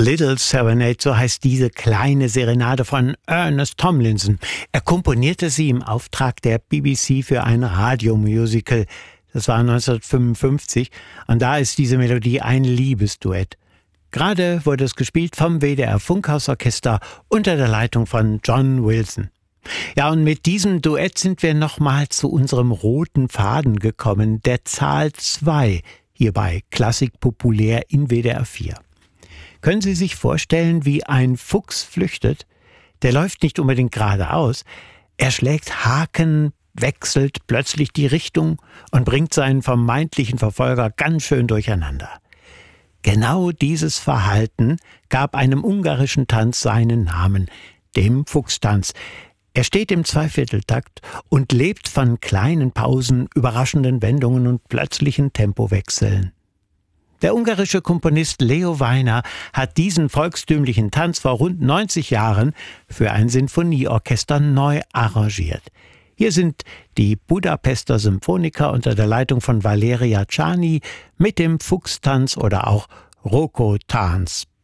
Little Serenade, so heißt diese kleine Serenade von Ernest Tomlinson. Er komponierte sie im Auftrag der BBC für ein Radiomusical. Das war 1955 und da ist diese Melodie ein Liebesduett. Gerade wurde es gespielt vom WDR Funkhausorchester unter der Leitung von John Wilson. Ja, und mit diesem Duett sind wir nochmal zu unserem roten Faden gekommen, der Zahl 2, hier bei Klassik populär in WDR 4. Können Sie sich vorstellen, wie ein Fuchs flüchtet? Der läuft nicht unbedingt geradeaus. Er schlägt Haken, wechselt plötzlich die Richtung und bringt seinen vermeintlichen Verfolger ganz schön durcheinander. Genau dieses Verhalten gab einem ungarischen Tanz seinen Namen, dem Fuchstanz. Er steht im Zweivierteltakt und lebt von kleinen Pausen, überraschenden Wendungen und plötzlichen Tempowechseln. Der ungarische Komponist Leo Weiner hat diesen volkstümlichen Tanz vor rund 90 Jahren für ein Sinfonieorchester neu arrangiert. Hier sind die Budapester Symphoniker unter der Leitung von Valeria Czarny mit dem Fuchstanz oder auch Roko-Tanz